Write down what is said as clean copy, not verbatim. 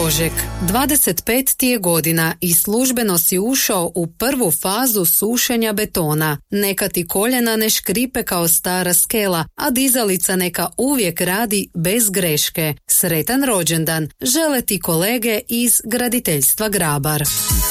Božek, 25 ti je godina i službeno si ušao u prvu fazu sušenja betona. Neka ti koljena ne škripe kao stara skela, a dizalica neka uvijek radi bez greške. Sretan rođendan, žele ti kolege iz graditeljstva Grabar.